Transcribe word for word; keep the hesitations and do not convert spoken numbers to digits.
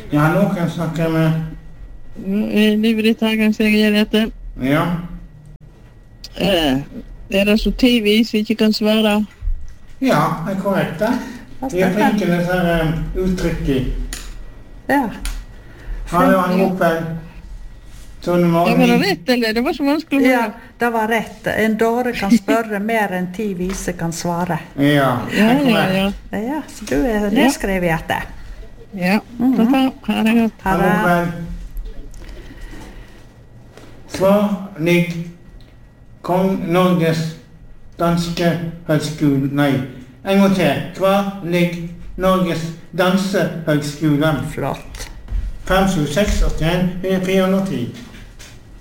Ja, nå kan jeg snakke med... Livet Hagen, sier jeg dette. Ja. Eh, er det så tidvis vi ikke kan svare? Ja, det er korrekt det. Vi er flinke til disse her uttrykk i. Ja. Har du en oppvel? Sånn Det morgen. var det rett, eller? Det var så vanskelig å Ja, høre. det var rett. En dåre kan spørre mer enn ti vise kan svare. Ja, det Ja, er ja, korrekt. ja. Ja, så du er nedskrevet i dette. Ja, takk for ha det godt. Ha En det. oppvel. Svar ligg Kong Norges danske høgskole... Nei, en gang til. Hva ligg Norges dansehøgskole? Flott. fem sju seks åtte en fire hundre og ti.